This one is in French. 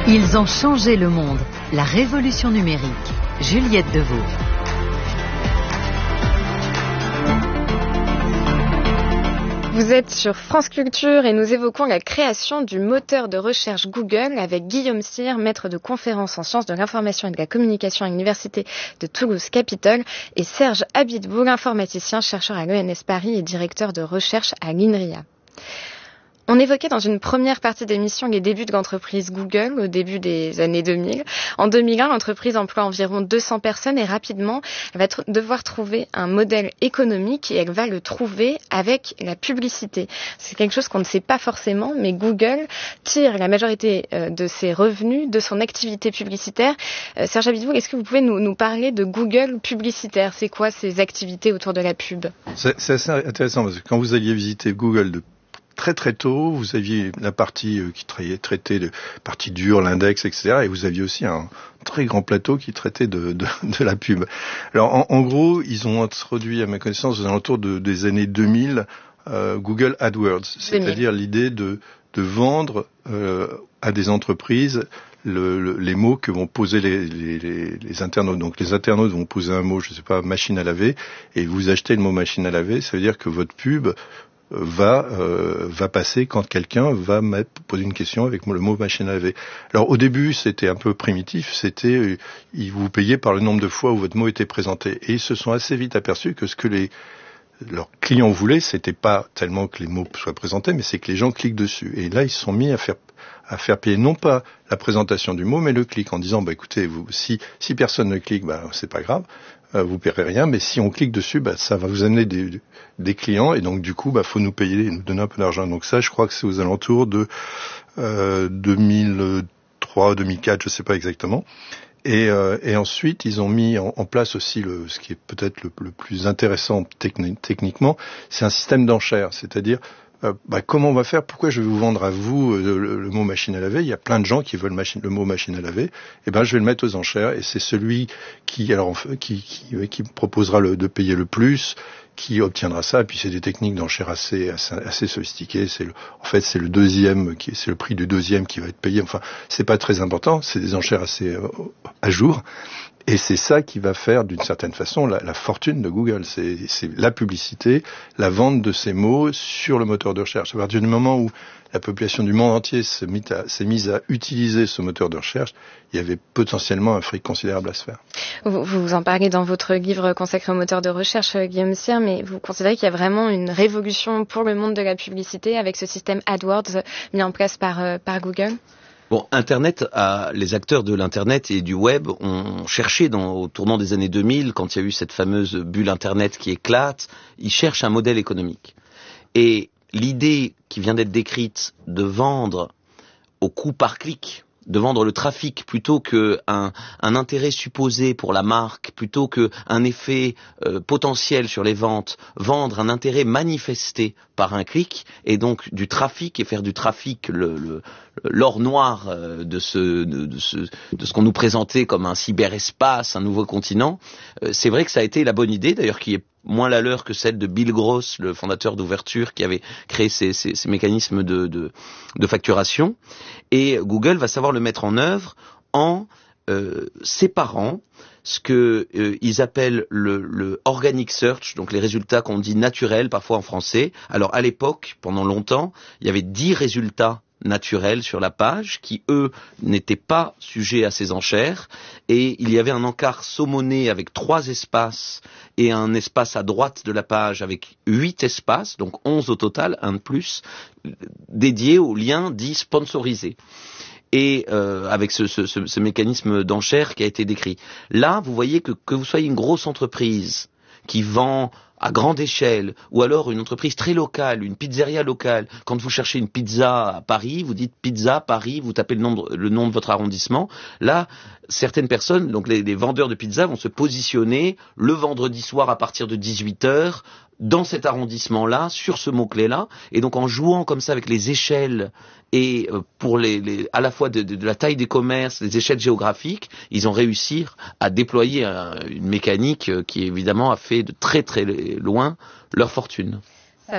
Ils ont changé le monde. La révolution numérique. Juliette Deveau. Vous êtes sur France Culture et nous évoquons la création du moteur de recherche Google avec Guillaume Cyr, maître de conférences en sciences de l'information et de la communication à l'Université de Toulouse-Capitole, et Serge Abiteboul, informaticien, chercheur à l'ENS Paris et directeur de recherche à l'INRIA. On évoquait dans une première partie d'émission les débuts de l'entreprise Google au début des années 2000. En 2001, l'entreprise emploie environ 200 personnes et rapidement, elle va devoir trouver un modèle économique et elle va le trouver avec la publicité. C'est quelque chose qu'on ne sait pas forcément, mais Google tire la majorité de ses revenus de son activité publicitaire. Serge Abiteboul, est-ce que vous pouvez nous parler de Google publicitaire? C'est quoi ces activités autour de la pub? C'est assez intéressant parce que quand vous alliez visiter Google très très tôt, vous aviez la partie qui traitait de partie dure, l'index, etc. Et vous aviez aussi un très grand plateau qui traitait de la pub. Alors en gros, ils ont introduit, à ma connaissance, aux alentours des années 2000, Google AdWords, c'est-à-dire l'idée de vendre à des entreprises les mots que vont poser les internautes. Donc les internautes vont poser un mot, je sais pas, machine à laver, et vous achetez le mot machine à laver, ça veut dire que votre pub va passer quand quelqu'un va poser une question avec le mot machine à laver. Alors au début c'était un peu primitif, c'était ils vous payaient par le nombre de fois où votre mot était présenté, et ils se sont assez vite aperçus que ce que leurs clients voulaient, c'était pas tellement que les mots soient présentés, mais c'est que les gens cliquent dessus. Et là ils se sont mis à faire payer non pas la présentation du mot, mais le clic, en disant écoutez, si personne ne clique, c'est pas grave, vous paierez rien, mais si on clique dessus, ça va vous amener des clients, et donc du coup faut nous payer, nous donner un peu d'argent. Donc ça, je crois que c'est aux alentours de 2003, 2004, je sais pas exactement. Et ensuite, ils ont mis en place aussi ce qui est peut-être le plus intéressant techniquement, c'est un système d'enchères, c'est-à-dire comment on va faire? Pourquoi je vais vous vendre à vous le mot machine à laver? Il y a plein de gens qui veulent le mot machine à laver. Je vais le mettre aux enchères, et c'est celui qui proposera de payer le plus qui obtiendra ça. Et puis c'est des techniques d'enchères assez sophistiquées. C'est le deuxième c'est le prix du deuxième qui va être payé. Enfin, c'est pas très important. C'est des enchères assez à jour. Et c'est ça qui va faire, d'une certaine façon, la fortune de Google. C'est la publicité, la vente de ces mots sur le moteur de recherche. À partir du moment où la population du monde entier s'est mise à utiliser ce moteur de recherche, il y avait potentiellement un fric considérable à se faire. Vous en parlez dans votre livre consacré au moteur de recherche, Guillaume Cyr, mais vous considérez qu'il y a vraiment une révolution pour le monde de la publicité avec ce système AdWords mis en place par Google? Bon, les acteurs de l'Internet et du web ont cherché au tournant des années 2000, quand il y a eu cette fameuse bulle Internet qui éclate, ils cherchent un modèle économique. Et l'idée qui vient d'être décrite de vendre au coût par clic, de vendre le trafic plutôt qu'un intérêt supposé pour la marque, plutôt qu'un effet potentiel sur les ventes, vendre un intérêt manifesté par un clic, et donc du trafic, et faire du trafic l'or noir de ce qu'on nous présentait comme un cyberespace, un nouveau continent. C'est vrai que ça a été la bonne idée, d'ailleurs, qui est moins la leur que celle de Bill Gross, le fondateur d'Ouverture, qui avait créé ces mécanismes de facturation. Et Google va savoir le mettre en œuvre en séparant ce que ils appellent le organic search, donc les résultats qu'on dit naturels parfois en français. Alors à l'époque, pendant longtemps, il y avait 10 résultats naturels sur la page qui, eux, n'étaient pas sujets à ces enchères, et il y avait un encart saumonné avec 3 espaces et un espace à droite de la page avec 8 espaces, donc 11 au total, un de plus, dédié aux liens dits sponsorisés. Et avec ce mécanisme d'enchère qui a été décrit. Là, vous voyez que vous soyez une grosse entreprise qui vend à grande échelle, ou alors une entreprise très locale, une pizzeria locale. Quand vous cherchez une pizza à Paris, vous dites pizza Paris, vous tapez le nom de votre arrondissement. Là, certaines personnes, donc les vendeurs de pizza, vont se positionner le vendredi soir à partir de 18h dans cet arrondissement-là, sur ce mot-clé-là, et donc en jouant comme ça avec les échelles et pour à la fois de la taille des commerces, les échelles géographiques, ils ont réussi à déployer une mécanique qui évidemment a fait de très très loin leur fortune.